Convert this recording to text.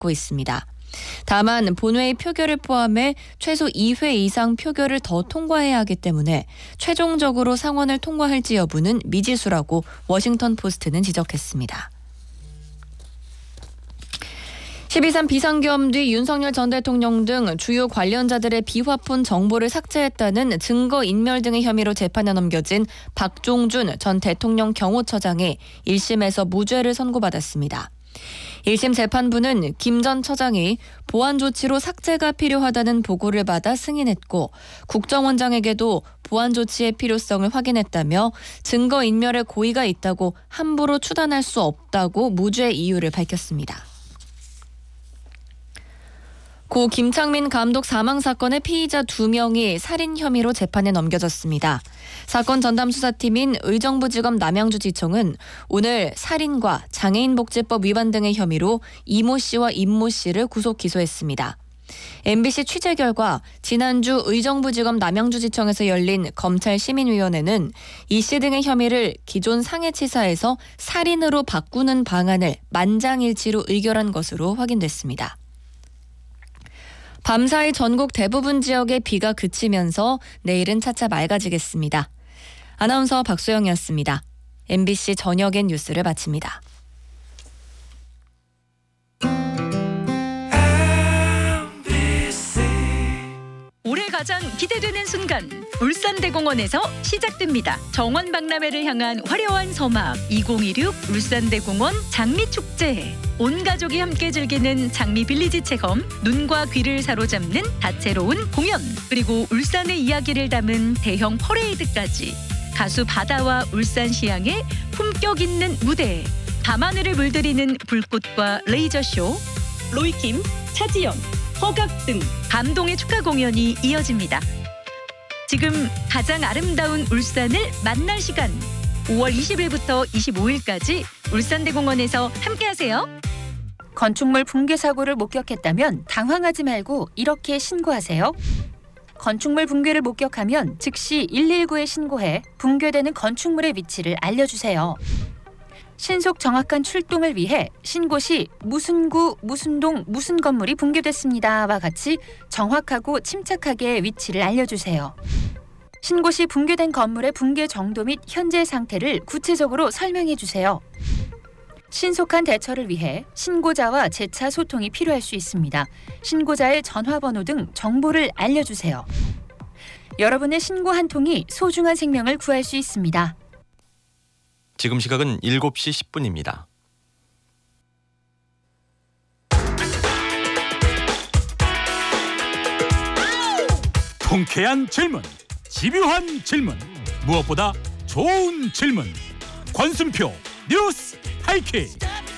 받고 있습니다. 다만 본회의 표결을 포함해 최소 2회 이상 표결을 더 통과해야 하기 때문에 최종적으로 상원을 통과할지 여부는 미지수라고 워싱턴 포스트는 지적했습니다. 12.3 비상계엄 뒤 윤석열 전 대통령 등 주요 관련자들의 비화폰 정보를 삭제했다는 증거인멸 등의 혐의로 재판에 넘겨진 박종준 전 대통령 경호처장이 1심에서 무죄를 선고받았습니다. 1심 재판부는 김 전 처장이 보안 조치로 삭제가 필요하다는 보고를 받아 승인했고 국정원장에게도 보안 조치의 필요성을 확인했다며 증거인멸의 고의가 있다고 함부로 추단할 수 없다고 무죄 이유를 밝혔습니다. 고 김창민 감독 사망 사건의 피의자 2명이 살인 혐의로 재판에 넘겨졌습니다. 사건 전담 수사팀인 의정부지검 남양주지청은 오늘 살인과 장애인복지법 위반 등의 혐의로 이모 씨와 임모 씨를 구속 기소했습니다. MBC 취재 결과 지난주 의정부지검 남양주지청에서 열린 검찰 시민위원회는 이 씨 등의 혐의를 기존 상해치사에서 살인으로 바꾸는 방안을 만장일치로 의결한 것으로 확인됐습니다. 밤사이 전국 대부분 지역에 비가 그치면서 내일은 차차 맑아지겠습니다. 아나운서 박소영이었습니다. MBC 저녁엔 뉴스를 마칩니다. 올해 가장 기대되는 순간 울산대공원에서 시작됩니다. 정원 박람회를 향한 화려한 서막 2016 울산대공원 장미축제. 온 가족이 함께 즐기는 장미 빌리지 체험, 눈과 귀를 사로잡는 다채로운 공연, 그리고 울산의 이야기를 담은 대형 퍼레이드까지 가수 바다와 울산시향의 품격 있는 무대, 밤하늘을 물들이는 불꽃과 레이저쇼, 로이킴, 차지연, 허각 등 감동의 축하 공연이 이어집니다. 지금 가장 아름다운 울산을 만날 시간 5월 20일부터 25일까지 울산대공원에서 함께하세요. 건축물 붕괴 사고를 목격했다면 당황하지 말고 이렇게 신고하세요. 건축물 붕괴를 목격하면 즉시 119에 신고해 붕괴되는 건축물의 위치를 알려주세요. 신속 정확한 출동을 위해 신고 시 무슨 구, 무슨 동, 무슨 건물이 붕괴됐습니다와 같이 정확하고 침착하게 위치를 알려주세요. 신고 시 붕괴된 건물의 붕괴 정도 및 현재 상태를 구체적으로 설명해 주세요. 신속한 대처를 위해 신고자와 재차 소통이 필요할 수 있습니다. 신고자의 전화번호 등 정보를 알려주세요. 여러분의 신고 한 통이 소중한 생명을 구할 수 있습니다. 지금 시각은 7시 10분입니다. 통쾌한 질문, 집요한 질문, 무엇보다 좋은 질문. 권순표 뉴스 하이킥.